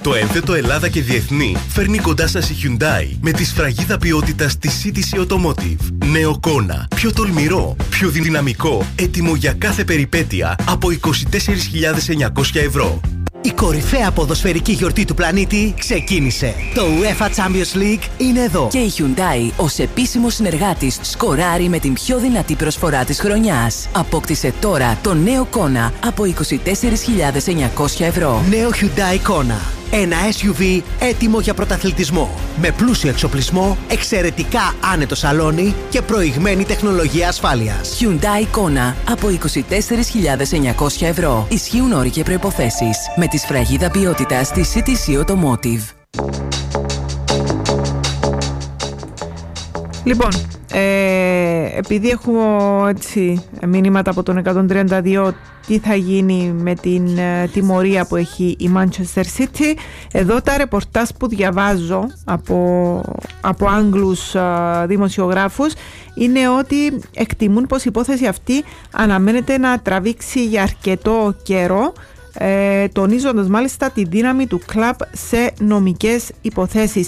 Το ένθετο Ελλάδα και Διεθνή φέρνει κοντά σας η Hyundai με τη σφραγίδα ποιότητας της CTC Automotive. Νέο Kona, πιο τολμηρό, πιο δυναμικό, έτοιμο για κάθε περιπέτεια από 24.900 ευρώ. Η κορυφαία ποδοσφαιρική γιορτή του πλανήτη ξεκίνησε. Το UEFA Champions League είναι εδώ. Και η Hyundai ως επίσημος συνεργάτης σκοράρει με την πιο δυνατή προσφορά της χρονιάς. Απόκτησε τώρα το νέο Kona από 24.900 ευρώ. Νέο Hyundai Kona. Ένα SUV έτοιμο για πρωταθλητισμό. Με πλούσιο εξοπλισμό, εξαιρετικά άνετο σαλόνι και προηγμένη τεχνολογία ασφάλειας. Hyundai Kona από 24.900 ευρώ. Ισχύουν όροι και προϋποθέσεις. Με τη σφραγίδα ποιότητας της CTC Automotive. Λοιπόν, επειδή έχουμε έτσι μηνύματα από τον 132 τι θα γίνει με την τιμωρία που έχει η Manchester City, εδώ τα ρεπορτάζ που διαβάζω από Άγγλους δημοσιογράφους είναι ότι εκτιμούν πως η υπόθεση αυτή αναμένεται να τραβήξει για αρκετό καιρό, τονίζοντας μάλιστα τη δύναμη του κλαμπ σε νομικές υποθέσεις.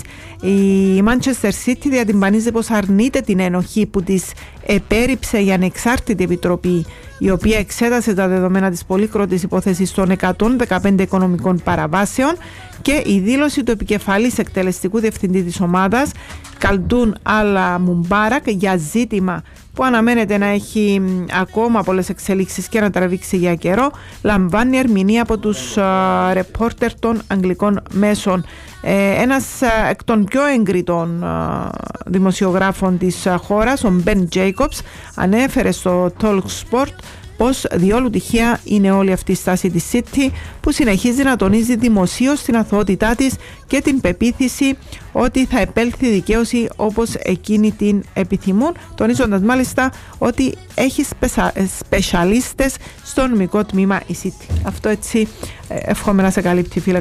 Η Manchester City διατυμπανίζει πως αρνείται την ενοχή που της επέριψε η ανεξάρτητη επιτροπή, η οποία εξέτασε τα δεδομένα της πολύκροτης υπόθεσης των 115 οικονομικών παραβάσεων, και η δήλωση του επικεφαλής εκτελεστικού διευθυντή της ομάδας Καλντούν Αλ Μουμπάρακ για ζήτημα που αναμένεται να έχει ακόμα πολλές εξελίξεις και να τραβήξει για καιρό, λαμβάνει ερμηνεία από τους ρεπόρτερ των αγγλικών μέσων. Ένας εκ των πιο εγκριτών δημοσιογράφων της χώρας, ο Μπεν Τζέικομπς, ανέφερε στο TalkSport πως διόλου τυχαία είναι όλη αυτή η στάση της City, που συνεχίζει να τονίζει δημοσίως την αθωότητά της και την πεποίθηση ότι θα επέλθει δικαίωση όπως εκείνοι την επιθυμούν, τονίζοντας μάλιστα ότι έχει σπεσιαλίστες στο νομικό τμήμα η City. Αυτό έτσι εύχομαι να σε καλύπτει, φίλε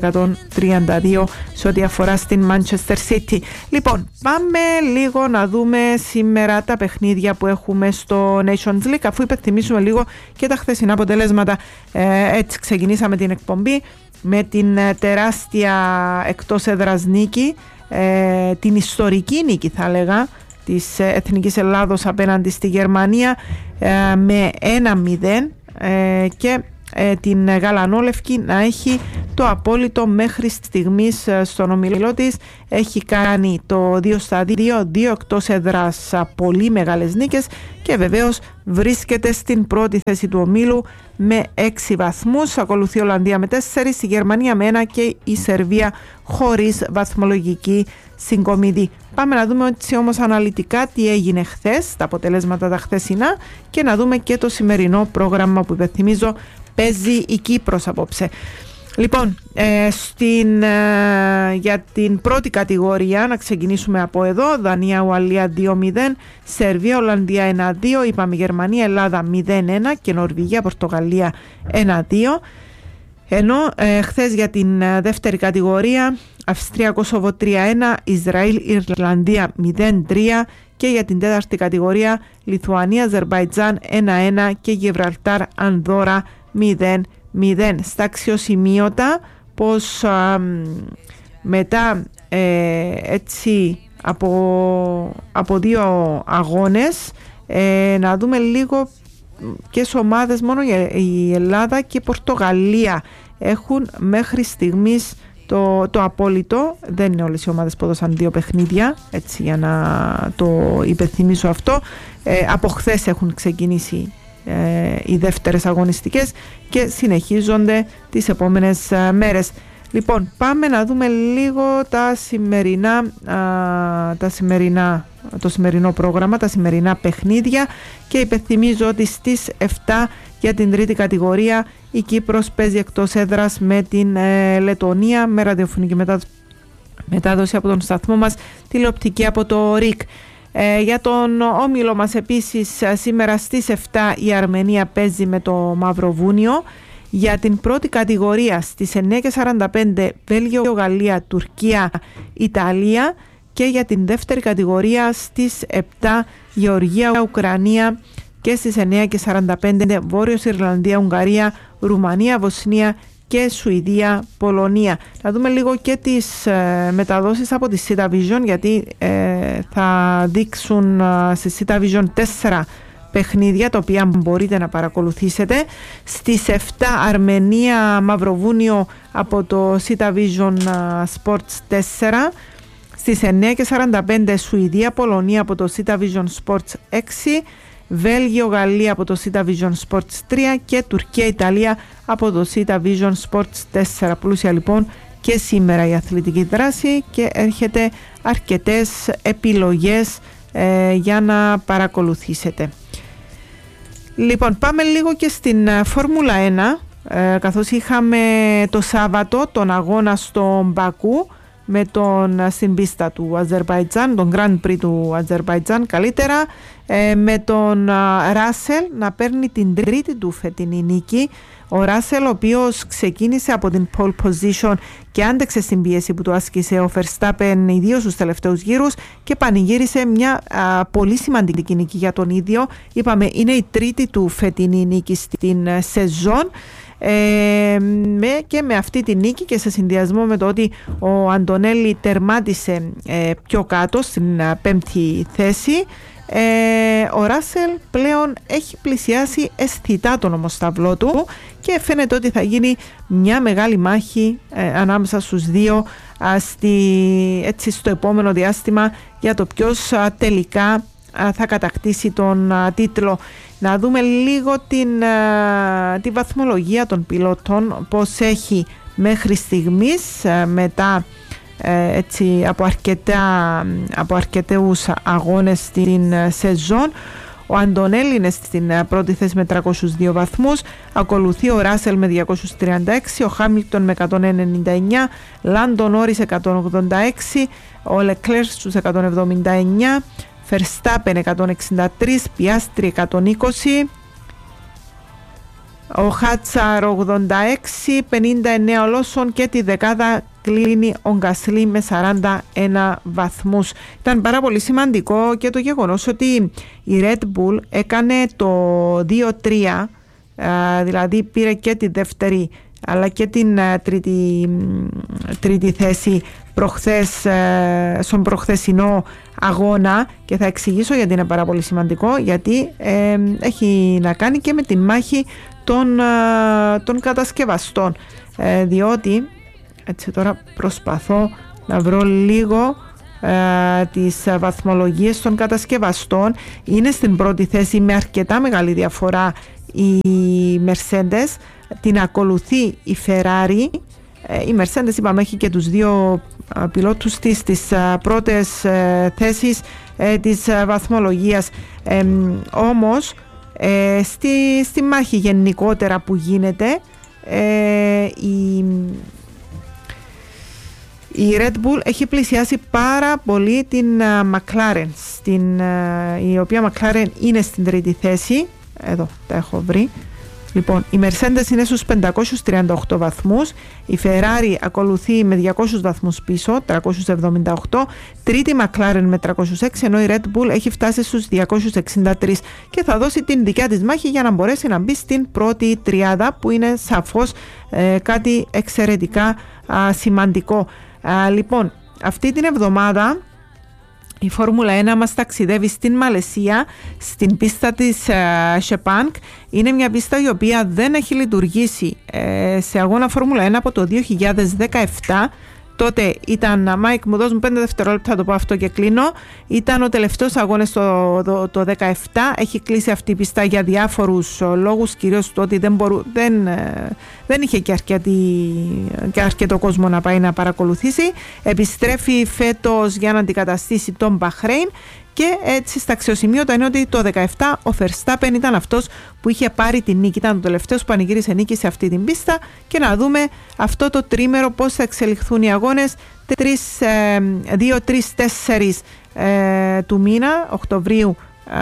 132, σε ό,τι αφορά στην Manchester City. Λοιπόν, πάμε λίγο να δούμε σήμερα τα παιχνίδια που έχουμε στο Nations League, αφού υπενθυμίσουμε λίγο και τα χθεσινά αποτελέσματα. Έτσι ξεκινήσαμε την εκπομπή με την τεράστια εκτός έδρας νίκη, την ιστορική νίκη θα έλεγα της Εθνικής Ελλάδος απέναντι στη Γερμανία με 1-0, και την γαλανόλευκη να έχει το απόλυτο μέχρι στιγμής στον ομιλό της. Έχει κάνει το 2-2, 2 εκτός έδρας, πολύ μεγάλες νίκες, και βεβαίως βρίσκεται στην πρώτη θέση του ομίλου με 6 βαθμούς. Ακολουθεί η Ολλανδία με 4, η Γερμανία με 1 και η Σερβία χωρίς βαθμολογική συγκομιδή. Πάμε να δούμε έτσι όμως αναλυτικά τι έγινε χθες, τα αποτελέσματα τα χθεσινά, και να δούμε και το σημερινό πρόγραμμα που υπενθυμίζω παίζει η Κύπρος απόψε. Λοιπόν, για την πρώτη κατηγορία να ξεκινήσουμε από εδώ. Δανία, Ουαλία 2-0, Σερβία, Ολλανδία 1-2, είπαμε Γερμανία, Ελλάδα 0-1 και Νορβηγία, Πορτογαλία 1-2. Ενώ χθες για την δεύτερη κατηγορία, Αυστρία, Κόσοβο 3-1, Ισραήλ, Ιρλανδία 0-3, και για την τέταρτη κατηγορία Λιθουανία, Αζερμπαϊτζάν 1-1 και Γιβραλτάρ, Ανδόρα 0-0. Στα αξιοσημείωτα πως μετά έτσι από 2 αγώνες να δούμε λίγο ποιες ομάδες, μόνο η Ελλάδα και η Πορτογαλία έχουν μέχρι στιγμής το απόλυτο. Δεν είναι όλες οι ομάδες που έδωσαν 2 παιχνίδια, έτσι, για να το υπενθυμίσω αυτό. Από χθες έχουν ξεκινήσει οι δεύτερες αγωνιστικές και συνεχίζονται τις επόμενες μέρες. Λοιπόν, πάμε να δούμε λίγο το σημερινό πρόγραμμα, τα σημερινά παιχνίδια, και υπενθυμίζω ότι στις 7 για την τρίτη κατηγορία η Κύπρος παίζει εκτός έδρας με την Λετωνία, με ραδιοφωνική μετάδοση από τον σταθμό μας, τηλεοπτική από το ΡΙΚ. Για τον όμιλο μας επίσης σήμερα στις 7 η Αρμενία παίζει με το Μαυροβούνιο. Για την πρώτη κατηγορία στις 9:45 Βέλγιο, Γαλλία, Τουρκία, Ιταλία, και για την δεύτερη κατηγορία στις 7 Γεωργία, Ουκρανία, και στις 9:45 Βόρειος Ιρλανδία, Ουγγαρία, Ρουμανία, Βοσνία και Σουηδία, Πολωνία. Να δούμε λίγο και τις μεταδόσεις από τη Sita Vision, γιατί θα δείξουν στη Sita Vision 4 παιχνίδια τα οποία μπορείτε να παρακολουθήσετε. Στις 7 Αρμενία, Μαυροβούνιο από το Sita Vision Sports 4. Στις 9:45 Σουηδία, Πολωνία από το Sita Vision Sports 6. Βέλγιο, Γαλλία από το Sita Vision Sports 3 και Τουρκία, Ιταλία από το Sita Vision Sports 4. Πλούσια λοιπόν και σήμερα η αθλητική δράση και έρχεται αρκετές επιλογές για να παρακολουθήσετε. Λοιπόν, πάμε λίγο και στην Φόρμουλα 1, καθώς είχαμε το Σάββατο τον αγώνα στο Μπακού στην πίστα του Αζερμπαϊτζάν, τον Grand Prix του Αζερμπαϊτζάν καλύτερα, με τον Ράσελ να παίρνει την τρίτη του φετινή νίκη. Ο Ράσελ, ο οποίος ξεκίνησε από την pole position και άντεξε στην πίεση που του άσκησε ο Verstappen ιδίως στους τελευταίους γύρους και πανηγύρισε μια πολύ σημαντική νίκη για τον ίδιο. Είπαμε, είναι η τρίτη του φετινή νίκη στην σεζόν. Και με αυτή τη νίκη και σε συνδυασμό με το ότι ο Αντωνέλη τερμάτισε πιο κάτω στην πέμπτη θέση, ο Ράσελ πλέον έχει πλησιάσει αισθητά τον ομοσταυλό του και φαίνεται ότι θα γίνει μια μεγάλη μάχη ανάμεσα στους δύο έτσι στο επόμενο διάστημα για το ποιος τελικά θα κατακτήσει τον τίτλο. Να δούμε λίγο τη βαθμολογία των πιλότων, πώς έχει μέχρι στιγμής μετά έτσι, από αρκετούς αγώνες στην σεζόν. Ο Αντωνέλη είναι στην πρώτη θέση με 302 βαθμούς, ακολουθεί ο Ράσελ με 236, ο Χάμιλτον με 199, Λάντο Νόρις 186, ο Λεκλέρ στους 179, Verstappen 163, Πιάστρι 120, ο Χάτσαρ 86, 59 ο Λόσον και τη δεκάδα κλείνει ο Γκασλί με 41 βαθμούς. Ήταν πάρα πολύ σημαντικό και το γεγονός ότι η Red Bull έκανε το 2-3, δηλαδή πήρε και τη δεύτερη αλλά και την τρίτη θέση στον προχθεσινό αγώνα, και θα εξηγήσω γιατί είναι πάρα πολύ σημαντικό, γιατί έχει να κάνει και με την μάχη των κατασκευαστών, διότι έτσι τώρα προσπαθώ να βρω λίγο τις βαθμολογίες των κατασκευαστών. Είναι στην πρώτη θέση με αρκετά μεγάλη διαφορά η Mercedes, την ακολουθεί η Ferrari. Η Mercedes, είπαμε, έχει και τους δύο πιλότους της στις πρώτες θέσεις της βαθμολογίας. Όμως στη μάχη γενικότερα που γίνεται, η Red Bull έχει πλησιάσει πάρα πολύ την McLaren, η οποία McLaren είναι στην τρίτη θέση. Εδώ τα έχω βρει. Λοιπόν, η Mercedes είναι στους 538 βαθμούς, η Ferrari ακολουθεί με 200 βαθμούς πίσω, 378, τρίτη McLaren με 306, ενώ η Red Bull έχει φτάσει στους 263 και θα δώσει την δικιά της μάχη για να μπορέσει να μπει στην πρώτη τριάδα, που είναι σαφώς κάτι εξαιρετικά σημαντικό. Λοιπόν, αυτή την εβδομάδα η Φόρμουλα 1 μας ταξιδεύει στην Μαλαισία, στην πίστα της Sepang. Είναι μια πίστα η οποία δεν έχει λειτουργήσει σε αγώνα Φόρμουλα 1 από το 2017. Τότε ήταν, Μάικ, μου δώσουν 5 δευτερόλεπτα, θα το πω αυτό και κλείνω. Ήταν ο τελευταίος αγώνας το 2017. Έχει κλείσει αυτή η πίστα για διάφορους λόγους, κυρίως το ότι δεν είχε και αρκετό κόσμο να πάει να παρακολουθήσει. Επιστρέφει φέτος για να αντικαταστήσει τον Μπαχρέιν. Και έτσι στα αξιοσημείωτα είναι ότι το 2017 ο Verstappen ήταν αυτός που είχε πάρει την νίκη. Ήταν ο τελευταίος που πανηγύρισε νίκη σε αυτή την πίστα. Και να δούμε αυτό το τρίμερο πώς θα εξελιχθούν οι αγώνες. 2-3-4 του μήνα, Οκτωβρίου,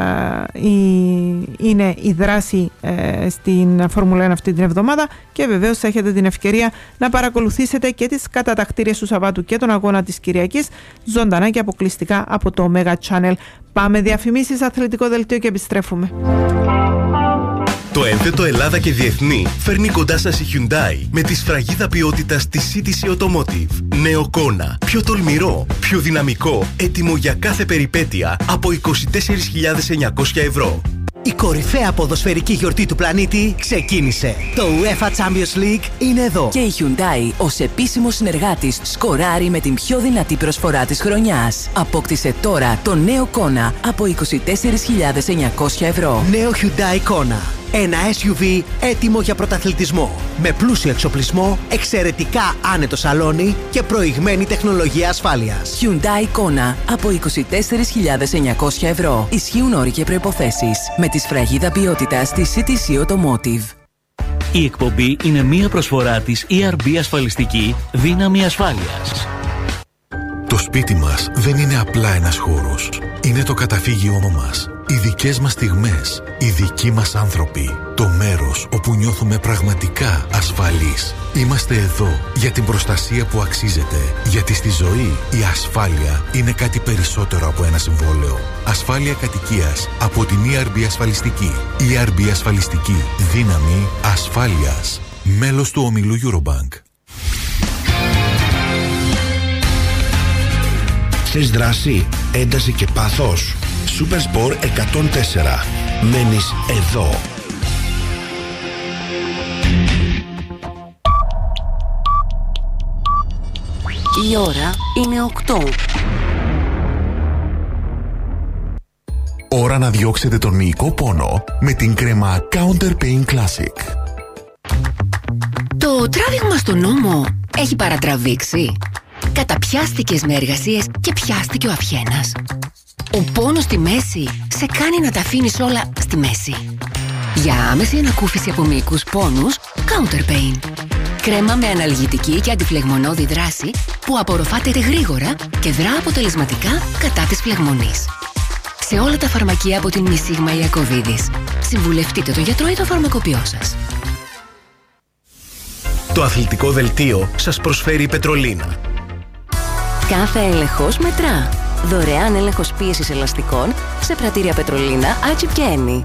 είναι η δράση στην Φόρμουλα 1 αυτή την εβδομάδα, και βεβαίως θα έχετε την ευκαιρία να παρακολουθήσετε και τις κατατακτήριες του Σαββάτου και τον αγώνα της Κυριακής ζωντανά και αποκλειστικά από το Mega Channel. Πάμε διαφημίσεις, αθλητικό δελτίο και επιστρέφουμε. Το ένθετο Ελλάδα και Διεθνή φέρνει κοντά σας η Hyundai με τη σφραγίδα ποιότητας της CTC Automotive. Νέο Kona, πιο τολμηρό, πιο δυναμικό, έτοιμο για κάθε περιπέτεια από 24.900 ευρώ. Η κορυφαία ποδοσφαιρική γιορτή του πλανήτη ξεκίνησε. Το UEFA Champions League είναι εδώ. Και η Hyundai ως επίσημος συνεργάτης σκοράρει με την πιο δυνατή προσφορά της χρονιάς. Απόκτησε τώρα το νέο Kona από 24.900 ευρώ. Νέο Hyundai Kona. Ένα SUV έτοιμο για πρωταθλητισμό. Με πλούσιο εξοπλισμό, εξαιρετικά άνετο σαλόνι και προηγμένη τεχνολογία ασφάλειας. Hyundai Kona από 24.900 ευρώ. Ισχύουν όροι και προϋποθέσεις. Με τη σφραγίδα ποιότητας της CTC Automotive. Η εκπομπή είναι μία προσφορά της ERB Ασφαλιστική Δύναμη Ασφάλειας. Το σπίτι μας δεν είναι απλά ένας χώρος. Είναι το καταφύγιό μας. Οι δικές μας στιγμές, οι δικοί μας άνθρωποι. Το μέρος όπου νιώθουμε πραγματικά ασφαλείς. Είμαστε εδώ για την προστασία που αξίζεται. Γιατί στη ζωή η ασφάλεια είναι κάτι περισσότερο από ένα συμβόλαιο. Ασφάλεια κατοικίας από την ERB Ασφαλιστική. ERB Ασφαλιστική. Δύναμη ασφάλειας. Μέλος του ομιλού Eurobank. Θες δράση, ένταση και πάθος? Supersport 104. Μένεις εδώ. Η ώρα είναι 8. Ώρα να διώξετε τον μυϊκό πόνο με την κρέμα Counter Pain Classic. Το τράβηγμα στον ώμο έχει παρατραβήξει. Καταπιάστηκες με εργασίες και πιάστηκε ο αυχένας. Ο πόνος στη μέση σε κάνει να τα αφήνεις όλα στη μέση. Για άμεση ανακούφιση από μυϊκούς πόνους, Counter Pain. Κρέμα με αναλγητική και αντιφλεγμονώδη δράση που απορροφάται γρήγορα και δρά αποτελεσματικά κατά της φλεγμονής. Σε όλα τα φαρμακεία από την Μισίγμα Ιακωβίδης. Συμβουλευτείτε τον γιατρό ή το φαρμακοποιό σας. Το αθλητικό δελτίο σας προσφέρει η Πετρολίνα. Κάθε έλεγχος μετρά. Δωρεάν έλεγχος πίεσης ελαστικών σε πρατήρια Πετρολίνα, Άτσιπ και Ένι.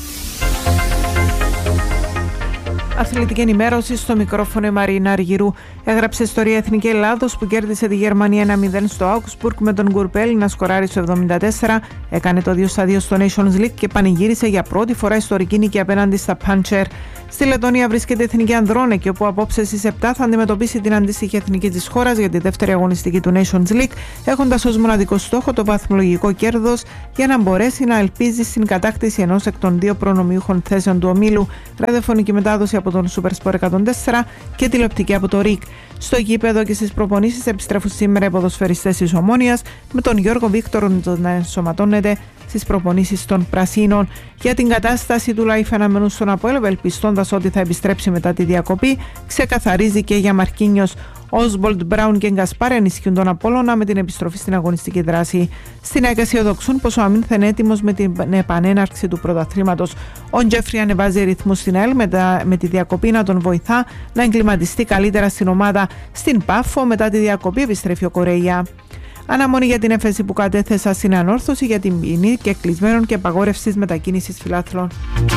Αθλητική ενημέρωση στο μικρόφωνο η Μαρίνα Αργυρού. Έγραψε ιστορία Εθνική Ελλάδος που κέρδισε τη Γερμανία 1-0 στο Augsburg με τον Γκουρπέλ να σκοράρει στο 74. Έκανε το 2-2 στο Nations League και πανηγύρισε για πρώτη φορά ιστορική νίκη απέναντι στα Puncher. Στη Λετωνία βρίσκεται η Εθνική Ανδρών, εκεί όπου απόψε στις 7 θα αντιμετωπίσει την αντίστοιχη εθνική της χώρας για τη δεύτερη αγωνιστική του Nations League, έχοντας ως μοναδικό στόχο το βαθμολογικό κέρδος για να μπορέσει να ελπίζει στην κατάκτηση ενός εκ των δύο προνομιούχων θέσεων του ομίλου. Ραδιοφωνική μετάδοση από τον Supersport 104 και τηλεοπτική από το RIK. Στο γήπεδο και στις προπονήσεις επιστρέφουν σήμερα οι ποδοσφαιριστές της Ομόνοιας, με τον Γιώργο Βίκτορο να ενσωματώνεται στις προπονήσεις των Πρασίνων. Για την κατάσταση του Λαϊφ αναμένουν στον Αποέλ, ευελπιστώντας ότι θα επιστρέψει μετά τη διακοπή, ξεκαθαρίζει και για Μαρκίνιος. Όσμπολτ, Μπράουν και Γκασπάρ ενισχύουν τον Απόλλωνα με την επιστροφή στην αγωνιστική δράση. Στην ΑΕΚ αισιοδοξούν πως ο Αμίν θα είναι έτοιμος με την επανέναρξη του πρωταθλήματος. Ο Τζέφρι ανεβάζει ρυθμούς στην ΑΕΛ με τη διακοπή να τον βοηθά να εγκληματιστεί καλύτερα στην ομάδα. Στην Πάφο, μετά τη διακοπή, επιστρέφει ο Κορέια. Αναμονή για την έφεση που κατέθεσα στην ανόρθωση για την ποινή και κλεισμένων και απαγόρευσης μετακίνησης φιλάθλων.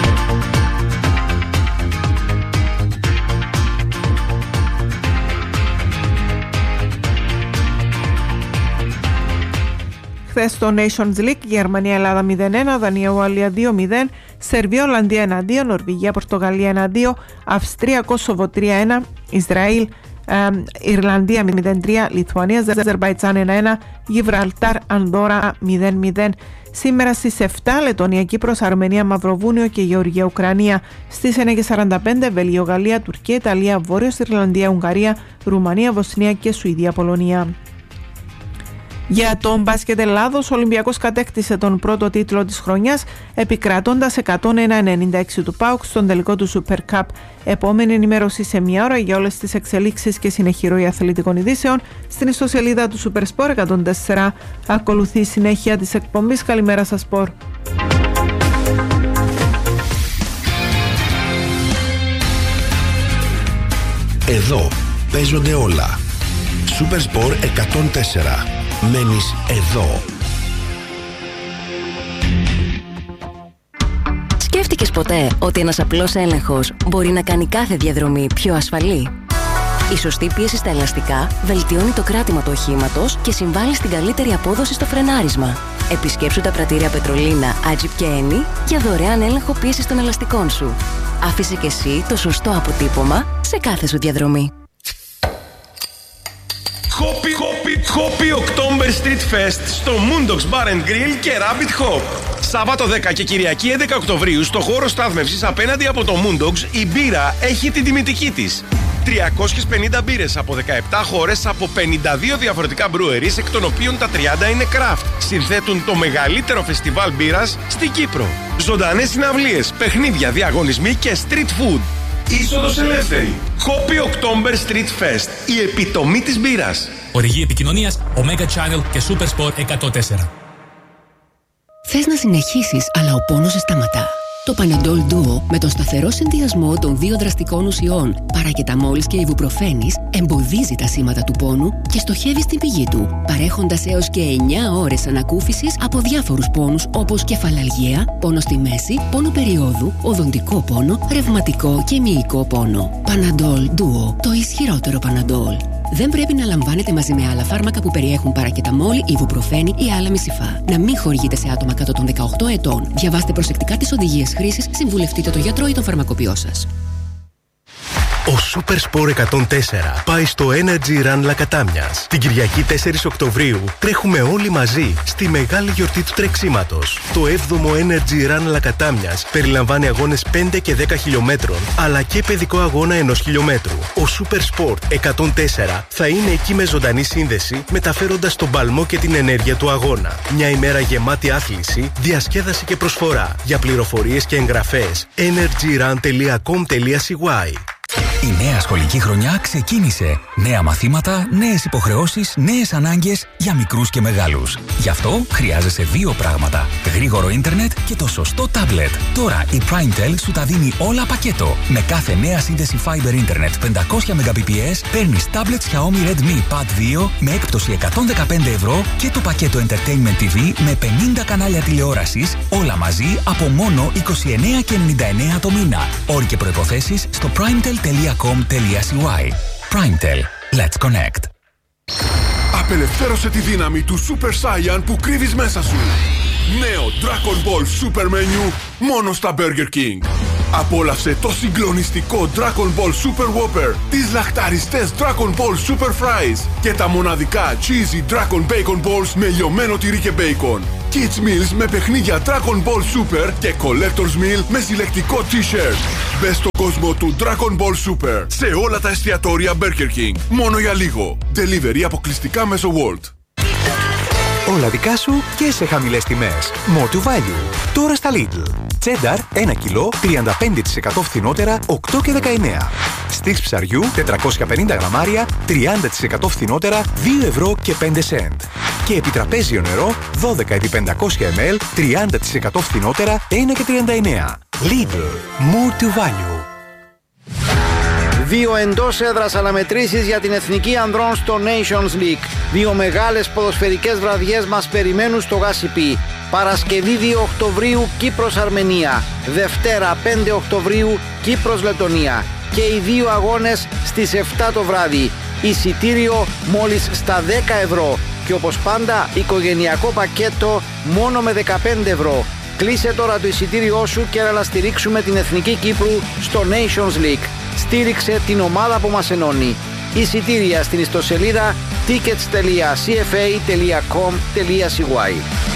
Χθες στο Nations League, Γερμανία-Ελλάδα 0-1, Δανία-Ουαλία 2-0, Σερβία-Ολλανδία 1-2, Νορβηγία-Πορτογαλία 1-2, Αυστρία-Κόσοβο 3-1, Ισραήλ Ιρλανδία 0-3, Λιθουανία Αζερμπαϊτζάν 1-1, Γιβραλτάρ Ανδόρα 0-0. Σήμερα στις 7 Λετωνία Κύπρος, Αρμενία Μαυροβούνιο και Γεωργία Ουκρανία. Στις 9:45 Βέλγιο Γαλλία, Τουρκία Ιταλία, Βόρειος Ιρλανδία Ουγγαρία, Ρουμανία Βοσνία και Σουηδία Πολωνία. Για τον μπάσκετ Ελλάδος, ο Ολυμπιακός κατέκτησε τον πρώτο τίτλο της χρονιάς, επικρατώντας 101-96 του ΠΑΟΚ στον τελικό του Super Cup. Επόμενη ενημέρωση σε μια ώρα για όλες τις εξελίξεις και συνεχή ροή αθλητικών ειδήσεων στην ιστοσελίδα του Supersport 104. Ακολουθεί η συνέχεια της εκπομπής. Καλημέρα σας, Σπορ. Εδώ παίζονται όλα. Supersport 104. Μένεις εδώ. Σκέφτηκες Σκέφτηκες ποτέ ότι ένας απλός έλεγχος μπορεί να κάνει κάθε διαδρομή πιο ασφαλή? Η σωστή πίεση στα ελαστικά βελτιώνει το κράτημα του οχήματος και συμβάλλει στην καλύτερη απόδοση στο φρενάρισμα. Επισκέψου τα πρατήρια Πετρολίνα, Agip και Eni για δωρεάν έλεγχο πίεσης των ελαστικών σου. Άφησε και εσύ το σωστό αποτύπωμα σε κάθε σου διαδρομή. Hoppy October Street Fest στο Moondogs Bar and Grill και Rabbit Hop. Σάββατο 10 και Κυριακή 11 Οκτωβρίου στο χώρο στάθμευσης απέναντι από το Moondogs η μπύρα έχει την τιμητική της. 350 μπύρες από 17 χώρες από 52 διαφορετικά breweries, εκ των οποίων τα 30 είναι craft. Συνθέτουν το μεγαλύτερο φεστιβάλ μπύρας στην Κύπρο. Ζωντανές συναυλίες, παιχνίδια, διαγωνισμοί και street food. Είσοδος ελεύθερη. Hoppy October Street Fest. Η επιτομή της μπύρας. Οριγή επικοινωνίας Omega Channel και Supersport 104. Θες να συνεχίσεις, αλλά ο πόνος σε σταματά? Το Panadol Duo με τον σταθερό συνδυασμό των δύο δραστικών ουσιών παρακεταμόλης και ιβουπροφένης εμποδίζει τα σήματα του πόνου και στοχεύει στην πηγή του, παρέχοντας έως και 9 ώρες ανακούφισης από διάφορους πόνους όπως κεφαλαλγία, πόνο στη μέση, πόνο περιόδου, οδοντικό πόνο, ρευματικό και μυϊκό πόνο. Panadol Duo, το ισχυρότερο Panadol. Δεν πρέπει να λαμβάνετε μαζί με άλλα φάρμακα που περιέχουν παρακεταμόλη, ιβουπροφένη ή άλλα μισιφά. Να μην χορηγείτε σε άτομα κάτω των 18 ετών. Διαβάστε προσεκτικά τις οδηγίες χρήσης, συμβουλευτείτε τον γιατρό ή τον φαρμακοποιό σας. Ο Supersport 104 πάει στο Energy Run Λακατάμιας. Την Κυριακή 4 Οκτωβρίου τρέχουμε όλοι μαζί στη μεγάλη γιορτή του τρεξίματος. Το 7ο Energy Run Λακατάμιας περιλαμβάνει αγώνες 5 και 10 χιλιόμετρων, αλλά και παιδικό αγώνα 1 χιλιόμετρου. Ο Supersport 104 θα είναι εκεί με ζωντανή σύνδεση, μεταφέροντας τον παλμό και την ενέργεια του αγώνα. Μια ημέρα γεμάτη άθληση, διασκέδαση και προσφορά. Για πληροφορίες και εγγραφές, energyrun.com.cy. Η νέα σχολική χρονιά ξεκίνησε. Νέα μαθήματα, νέες υποχρεώσεις, νέες ανάγκες για μικρούς και μεγάλους. Γι' αυτό χρειάζεσαι δύο πράγματα: γρήγορο ίντερνετ και το σωστό τάμπλετ. Τώρα η PrimeTel σου τα δίνει όλα πακέτο. Με κάθε νέα σύνδεση Fiber Internet 500 Mbps παίρνεις τάμπλετ Xiaomi Redmi Pad 2 με έκπτωση 115 ευρώ και το πακέτο Entertainment TV με 50 κανάλια τηλεόρασης, όλα μαζί από μόνο 29,99 το μήνα. Όροι και προϋποθέσεις στο primetel.com.cy. PrimeTel. Let's connect. Απελευθέρωσε τη δύναμη του Super Saiyan που κρύβεις μέσα σου. Νέο Dragon Ball Super Menu μόνο στα Burger King. Απόλαυσε το συγκλονιστικό Dragon Ball Super Whopper, τις λαχταριστές Dragon Ball Super Fries και τα μοναδικά Cheesy Dragon Bacon Balls με λιωμένο τυρί και bacon. Kids Meals με παιχνίδια Dragon Ball Super και Collector's Meal με συλλεκτικό t-shirt. Μπες στον κόσμο του Dragon Ball Super σε όλα τα εστιατόρια Burger King. Μόνο για λίγο. Delivery αποκλειστικά μέσω Wolt. Όλα δικά σου και σε χαμηλές τιμές. More to value. Τώρα στα Lidl. Τσένταρ 1 κιλό 35% φθηνότερα 8 και 19. Στίξ ψαριού 450 γραμμάρια 30% φθηνότερα 2 ευρώ και 5 σεντ. Και επιτραπέζιο νερό 12 επί 500 ml 30% φθηνότερα 1 και 39. Lidl. More to value. 2 εντός έδρας αναμετρήσεις για την Εθνική Ανδρών στο Nations League. 2 μεγάλες ποδοσφαιρικές βραδιές μας περιμένουν στο Γάσιπι. Παρασκευή 2 Οκτωβρίου Κύπρος-Αρμενία. Δευτέρα 5 Οκτωβρίου Κύπρος-Λετωνία. Και οι 2 αγώνες στις 7 το βράδυ. Εισιτήριο μόλις στα 10 ευρώ. Και όπως πάντα οικογενειακό πακέτο μόνο με 15 ευρώ. Κλείσε τώρα το εισιτήριό σου και να στηρίξουμε την Εθνική Κύπρου στο Nations League. Στήριξε την ομάδα που μας ενώνει. Εισιτήρια στην ιστοσελίδα tickets.cfa.com.cy.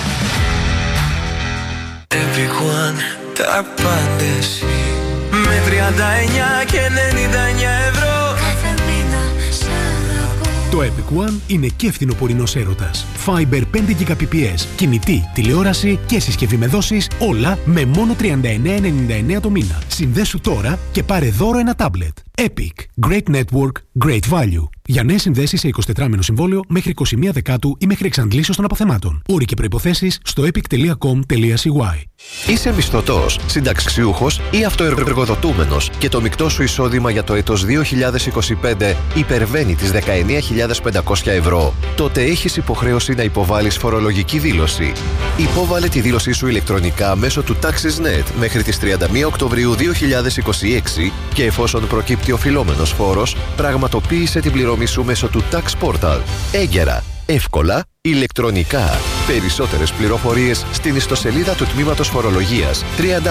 Everyone, τα απάντηση με 39 και 99 ευρώ. Κάθε μήνα σ' αγαπώ. Το Epic One είναι και φθινοπορεινός έρωτας. Fiber 5 Gbps, κινητή, τηλεόραση και συσκευή με δόσεις, όλα με μόνο 39,99 το μήνα. Συνδέσου τώρα και πάρε δώρο ένα τάμπλετ. Epic. Great network, great value. Για νέες συνδέσεις σε 24μηνο συμβόλαιο μέχρι 21 Δεκάτου ή μέχρι εξαντλήσεως των αποθεμάτων. Όροι και προϋποθέσεις στο epic.com.cy. Είσαι μισθωτός, συνταξιούχος ή αυτοεργοδοτούμενος και το μεικτό σου εισόδημα για το έτος 2025 υπερβαίνει τις 19.500 ευρώ. Τότε έχεις υποχρέωση να υποβάλεις φορολογική δήλωση. Υπόβαλε τη δήλωσή σου ηλεκτρονικά μέσω του TaxisNet μέχρι τις 31 Οκτωβρίου 2026 και εφόσον προκύπτει οφειλόμενος φόρος, πραγματοποίησε την πληρωμή σου μέσω του Tax Portal. Έγκαιρα, εύκολα, ηλεκτρονικά. Περισσότερες πληροφορίες στην ιστοσελίδα του Τμήματος Φορολογίας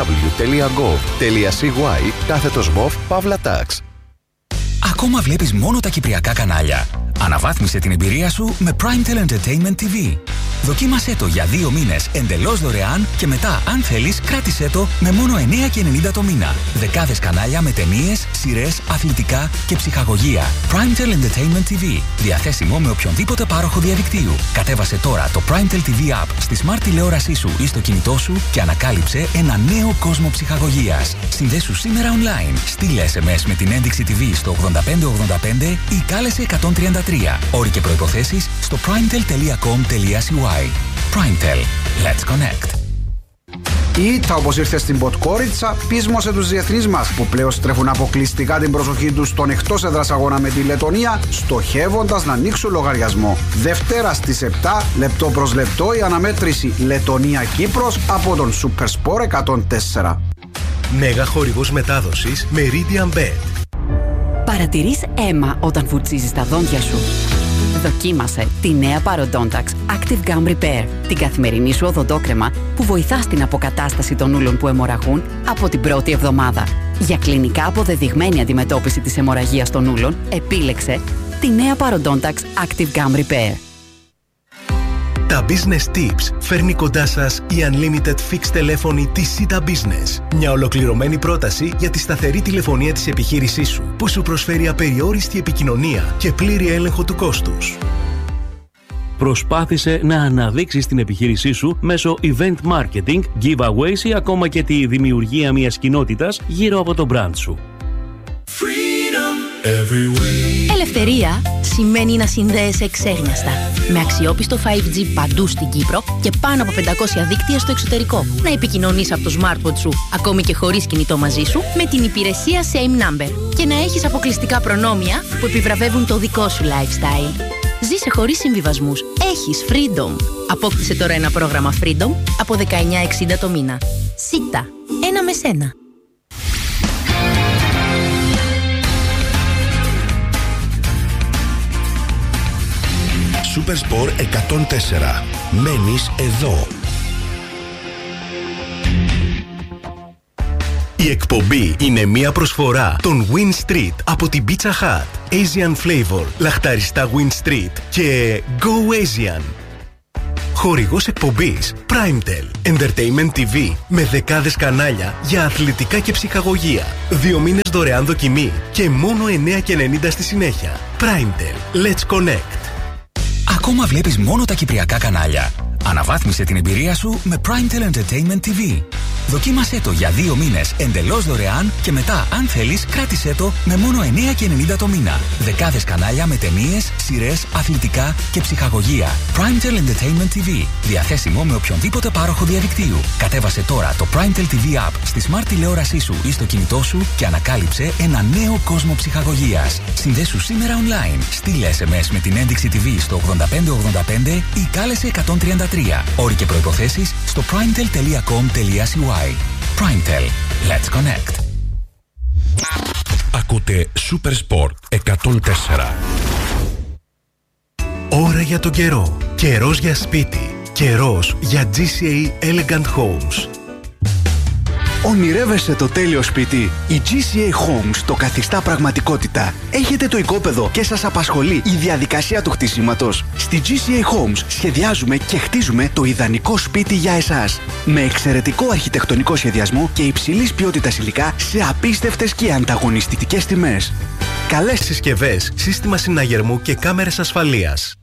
www.gov.cy/MOV/tax. Ακόμα βλέπεις μόνο τα κυπριακά κανάλια? Αναβάθμισε την εμπειρία σου με Primetel Entertainment TV. Δοκίμασέ το για 2 μήνες εντελώς δωρεάν και μετά, αν θέλεις, κράτησέ το με μόνο 9,90 το μήνα. Δεκάδες κανάλια με ταινίες, σειρές, αθλητικά και ψυχαγωγία. Primetel Entertainment TV. Διαθέσιμο με οποιονδήποτε πάροχο διαδικτύου. Κατέβασε τώρα το Primetel TV App στη smart τηλεόρασή σου ή στο κινητό σου και ανακάλυψε ένα νέο κόσμο ψυχαγωγίας. Συνδέσου σήμερα online. Στείλε SMS με την ένδειξη TV στο 8585 ή κάλεσε 133. Όροι και προϋποθέσεις στο primetel.com.cy. Primetel. Let's connect. Η ΙΤΑ, όπως ήρθε στην Ποτκόριτσα, πείσμωσε τους διεθνείς μας που πλέον στρέφουν αποκλειστικά την προσοχή τους στον εκτός έδρας αγώνα με τη Λετωνία, στοχεύοντας να ανοίξουν λογαριασμό. Δευτέρα στις 7, λεπτό προς λεπτό, η αναμέτρηση Λετωνία-Κύπρος από τον Super Sport 104. Μέγα χορηγός μετάδοσης Meridian Bet. Παρατηρείς αίμα όταν βουρτσίζεις τα δόντια σου? Δοκίμασε τη νέα Parodontax Active Gum Repair, την καθημερινή σου οδοντόκρεμα που βοηθά στην αποκατάσταση των ούλων που αιμορραγούν από την πρώτη εβδομάδα. Για κλινικά αποδεδειγμένη αντιμετώπιση της αιμορραγίας των ούλων, επίλεξε τη νέα Parodontax Active Gum Repair. Τα Business Tips φέρνει κοντά σας η Unlimited Fixed τηλέφωνη της Sita Business. Μια ολοκληρωμένη πρόταση για τη σταθερή τηλεφωνία της επιχείρησής σου, που σου προσφέρει απεριόριστη επικοινωνία και πλήρη έλεγχο του κόστους. Προσπάθησε να αναδείξεις την επιχείρησή σου μέσω event marketing, giveaways ή ακόμα και τη δημιουργία μιας κοινότητας γύρω από το brand σου. Ελευθερία σημαίνει να συνδέεσαι εξέγνιαστα. Με αξιόπιστο 5G παντού στην Κύπρο και πάνω από 500 δίκτυα στο εξωτερικό. Να επικοινωνείς από το smartphone σου, ακόμη και χωρίς κινητό μαζί σου, με την υπηρεσία Same Number. Και να έχεις αποκλειστικά προνόμια που επιβραβεύουν το δικό σου lifestyle. Ζήσε χωρίς συμβιβασμούς. Έχεις Freedom. Απόκτησε τώρα ένα πρόγραμμα Freedom από 19,60 το μήνα. Σίτα. Ένα με σένα. Super Sport 104. Μένεις εδώ. Η εκπομπή είναι μια προσφορά των Win Street από την Pizza Hut, Asian Flavor, λαχταριστά Win Street και Go Asian. Χορηγός εκπομπής Primetel Entertainment TV με δεκάδες κανάλια για αθλητικά και ψυχαγωγία. 2 μήνες δωρεάν δοκιμή και μόνο 9,90 στη συνέχεια. Primetel. Let's connect. Ακόμα βλέπεις μόνο τα κυπριακά κανάλια? Αναβάθμισε την εμπειρία σου με Primetel Entertainment TV. Δοκίμασέ το για 2 μήνες εντελώς δωρεάν και μετά, αν θέλεις, κράτησέ το με μόνο 9,90 το μήνα. Δεκάδες κανάλια με ταινίες, σειρές, αθλητικά και ψυχαγωγία. Primetel Entertainment TV. Διαθέσιμο με οποιονδήποτε πάροχο διαδικτύου. Κατέβασε τώρα το Primetel TV App στη smart τηλεόρασή σου ή στο κινητό σου και ανακάλυψε ένα νέο κόσμο ψυχαγωγίας. Συνδέσου σήμερα online. Στείλε SMS με την ένδειξη TV στο 8585 ή κάλεσε 133. Όροι και προϋποθέσεις στο primetel.com.cy. Primetel. Let's connect. Ακούτε Super Sport 104. Ώρα για τον καιρό. Καιρός για σπίτι. Καιρός για GCA Elegant Homes. Ονειρεύεσαι το τέλειο σπίτι? Η GCA Homes το καθιστά πραγματικότητα. Έχετε το οικόπεδο και σας απασχολεί η διαδικασία του χτισήματος? Στη GCA Homes σχεδιάζουμε και χτίζουμε το ιδανικό σπίτι για εσάς. Με εξαιρετικό αρχιτεκτονικό σχεδιασμό και υψηλής ποιότητας υλικά σε απίστευτες και ανταγωνιστικές τιμές. Καλές συσκευές, σύστημα συναγερμού και κάμερες ασφαλείας.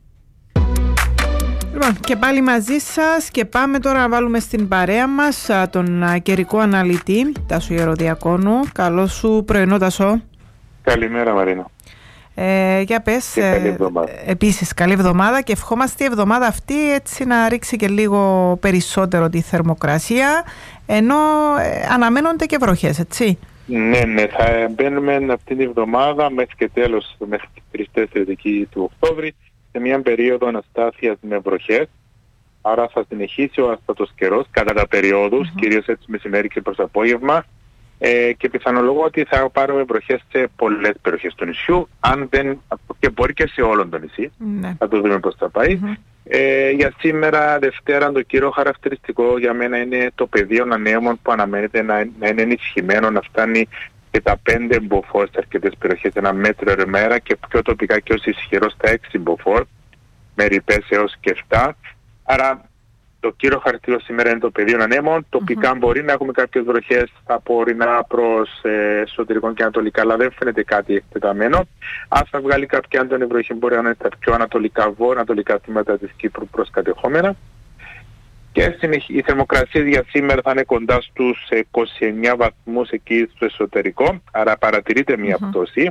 Λοιπόν, και πάλι μαζί σας και πάμε τώρα να βάλουμε στην παρέα μας τον καιρικό αναλυτή Τάσο Γεροδιακόνου. Καλό σου πρωινό, Τάσο. Καλημέρα, Μαρίνα. Για πες, καλή εβδομάδα. Επίσης καλή εβδομάδα και ευχόμαστε η εβδομάδα αυτή έτσι να ρίξει και λίγο περισσότερο τη θερμοκρασία, ενώ αναμένονται και βροχές, έτσι. Ναι, θα μπαίνουμε αυτήν την εβδομάδα μέχρι και τέλος, μέχρι τις 3-4 του Οκτώβρη, σε μια περίοδο αναστάθειας με βροχές. Άρα θα συνεχίσει ο άστατος καιρός κατά τα περιόδους, κυρίως έτσι μεσημέρι και προς απόγευμα. Και πιθανολογώ ότι θα πάρουμε βροχές σε πολλές περιοχές του νησιού, αν δεν, και μπορεί και σε όλο το νησί. Ναι. Θα το δούμε πώς θα πάει. Για σήμερα, Δευτέρα, το κύριο χαρακτηριστικό για μένα είναι το πεδίο ανανέωμων που αναμένεται να είναι ενισχυμένο, να φτάνει και τα 5 μποφόρ σε αρκετές περιοχές, 1 μέτρο η μέρα, και πιο τοπικά και ως ισχυρό στα 6 μποφόρ, με ρηπές έως και 7. Άρα το κύριο χαρακτηριστικό σήμερα είναι το πεδίο ανέμων. Τοπικά μπορεί να έχουμε κάποιες βροχές από ορεινά προς εσωτερικό και ανατολικά, αλλά δεν φαίνεται κάτι εκτεταμένο. Αν θα βγάλει κάποια έντονη βροχή, μπορεί να είναι στα πιο ανατολικά τμήματα της Κύπρου προς κατεχόμενα. Και οι θερμοκρασίες για σήμερα θα είναι κοντά στους 29 βαθμούς εκεί στο εσωτερικό, άρα παρατηρείται μια πτώση.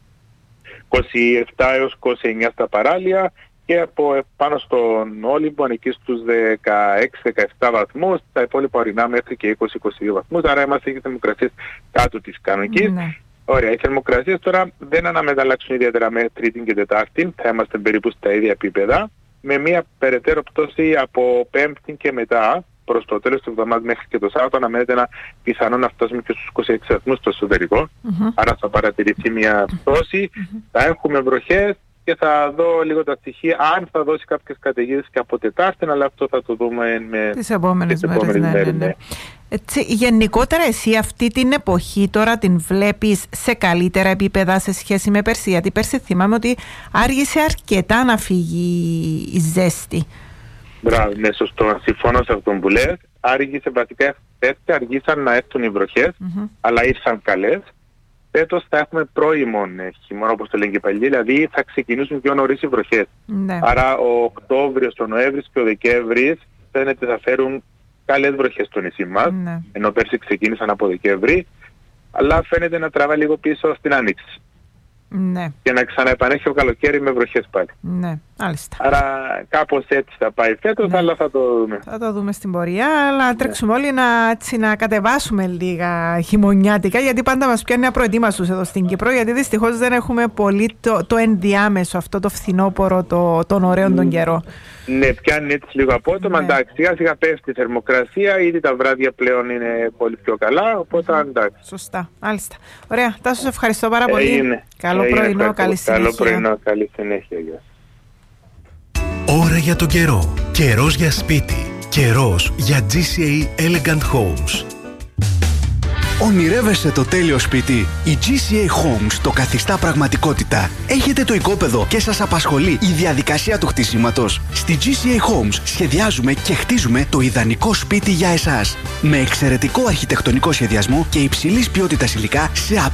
27 έως 29 στα παράλια. Και από πάνω στον Όλυμπο εκεί στους 16-17 βαθμούς, τα υπόλοιπα ορεινά μέχρι και 20-22 βαθμούς, άρα είμαστε και θερμοκρασίες κάτω της κανονικής. Ωραία, οι θερμοκρασίες τώρα δεν αναμένεται να αλλάξουν ιδιαίτερα με Τρίτη και Τετάρτη, θα είμαστε περίπου στα ίδια επίπεδα, με μια περαιτέρω πτώση από Πέμπτη και μετά, προς το τέλος του εβδομάδας μέχρι και το Σάββατο, αναμένεται να πιθανόν να φτάσουμε και στους 26 βαθμούς στο εσωτερικό, άρα θα παρατηρηθεί μια πτώση, θα έχουμε βροχές. Και θα δω λίγο τα στοιχεία, αν θα δώσει κάποιες καταιγίδες και από Τετάρτη, αλλά αυτό θα το δούμε με τις επόμενες μέρες. Ναι. Έτσι, γενικότερα εσύ αυτή την εποχή τώρα την βλέπεις σε καλύτερα επίπεδα σε σχέση με πέρσι? Γιατί πέρσι θυμάμαι ότι άργησε αρκετά να φύγει η ζέστη. Μπράβο, ναι, σωστό. Συμφωνώ σε αυτό που λες. Άργησε βασικά, αργήσαν να έρθουν οι βροχές, αλλά ήρθαν καλές. Φέτος θα έχουμε πρώιμον χειμώνα, όπως το λένε και παλιοί, δηλαδή θα ξεκινήσουν πιο νωρίς οι βροχές. Ναι. Άρα ο Οκτώβριος, ο Νοέμβρης και ο Δεκέμβρης φαίνεται θα φέρουν καλές βροχές στο νησί μας, ενώ πέρσι ξεκίνησαν από Δεκέμβρη, αλλά φαίνεται να τραβά λίγο πίσω στην Άνοιξη. Ναι. Και να ξαναεπανέχει ο καλοκαίρι με βροχές πάλι. Ναι, μάλιστα. Άρα κάπως έτσι θα πάει φέτος, αλλά θα το δούμε. Θα το δούμε στην πορεία, αλλά τρέξουμε όλοι να κατεβάσουμε λίγα χειμωνιάτικα, γιατί πάντα μας πιάνει απροετοίμαστους εδώ στην Κύπρο, γιατί δυστυχώς δεν έχουμε πολύ το ενδιάμεσο, αυτό το φθινόπορο, των ωραίων τον καιρό. Ναι, πιάνει έτσι λίγο απότομα, εντάξει, σιγά σιγά πέφτει η θερμοκρασία, ήδη τα βράδια πλέον είναι πολύ πιο καλά, οπότε εντάξει. Σωστά, μάλιστα. Ωραία, Τάσο, σε ευχαριστώ πάρα πολύ. Καλό πρωινό, καλή συνέχεια. Καλό πρωινό, καλή συνέχεια. Ώρα για τον καιρό. Καιρός για σπίτι. Καιρός για GCA Elegant Homes. Ονειρεύεσαι το τέλειο σπίτι? Η GCA Homes το καθιστά πραγματικότητα. Έχετε το οικόπεδο και σας απασχολεί η διαδικασία του χτισήματος? Στη GCA Homes σχεδιάζουμε και χτίζουμε το ιδανικό σπίτι για εσάς. Με εξαιρετικό αρχιτεκτονικό σχεδιασμό και υψηλής ποιότητας υλικά σε